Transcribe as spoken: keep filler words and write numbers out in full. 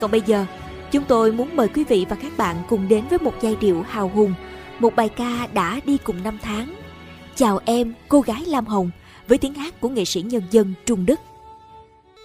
Còn bây giờ, chúng tôi muốn mời quý vị và các bạn cùng đến với một giai điệu hào hùng, một bài ca đã đi cùng năm tháng. Chào em, cô gái Lam Hồng, với tiếng hát của nghệ sĩ nhân dân Trung Đức.